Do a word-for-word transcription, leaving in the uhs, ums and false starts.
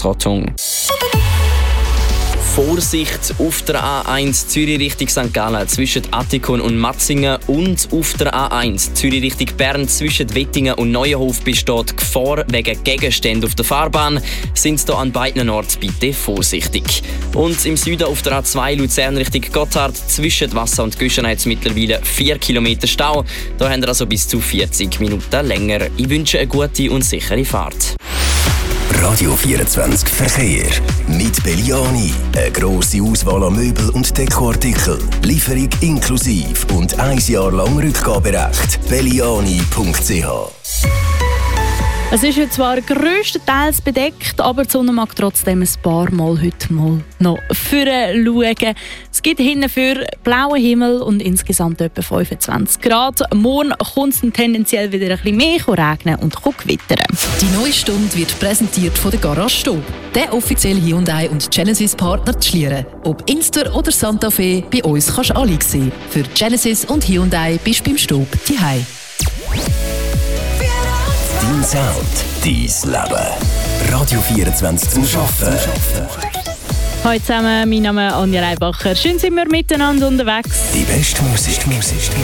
Trottung. Vorsicht auf der A eins Zürich Richtung Sankt Gallen zwischen Attikon und Matzingen und auf der A eins Zürich Richtung Bern zwischen Wettingen und Neuenhof besteht Gefahr wegen Gegenständen auf der Fahrbahn. Sind da an beiden Orten bitte vorsichtig. Und im Süden auf der A zwei Luzern Richtung Gotthard zwischen Wasser und Göschen jetzt mittlerweile vier Kilometer Stau. Da haben wir also bis zu vierzig Minuten länger. Ich wünsche eine gute und sichere Fahrt. Radio vierundzwanzig Verkehr. Mit Belliani. Eine grosse Auswahl an Möbel und Dekoartikel. Lieferung inklusiv und ein Jahr lang Rückgaberecht. belliani punkt c h. Es ist ja zwar grösstenteils bedeckt, aber die Sonne mag trotzdem ein paar Mal heute mal noch vorne schauen. Es gibt hinten für blauen Himmel und insgesamt etwa fünfundzwanzig Grad. Morgen kommt es tendenziell wieder ein bisschen mehr regnen und gewittern. Die neue Stunde wird präsentiert von der Garage Stob, der offizielle Hyundai und Genesis-Partner zu Schlieren. Ob Inster oder Santa Fe, bei uns kannst du alle sehen. Für Genesis und Hyundai bist du beim Stob zuhause. Dein Sound, dein Leben. Radio vierundzwanzig zum Arbeiten. Hallo zusammen, mein Name ist Anja Reibacher. Schön sind wir miteinander unterwegs. Die beste Musik.